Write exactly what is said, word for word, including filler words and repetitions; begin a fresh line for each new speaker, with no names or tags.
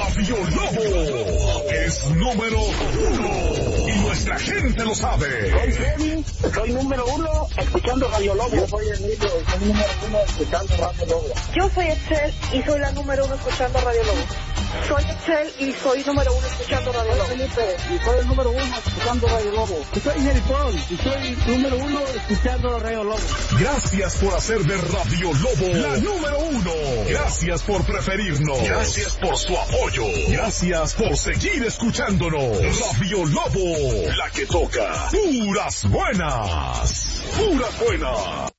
Radio Lobo es número uno y nuestra gente lo sabe.
Soy Freddy, soy número uno escuchando Radio Lobo.
Yo soy Emilio, soy número uno escuchando Radio Lobo.
Yo soy Excel y soy la número uno escuchando Radio Lobo. Soy Excel y soy número uno escuchando Radio Lobo.
Soy Felipe y soy el número uno escuchando Radio Lobo.
Yo soy Jericón y soy número uno escuchando Radio Lobo.
Gracias por hacer de Radio Lobo la número uno. Gracias por preferirnos. Gracias por su apoyo. Gracias por seguir escuchándonos. Radio Lobo, la que toca puras buenas. Puras buenas.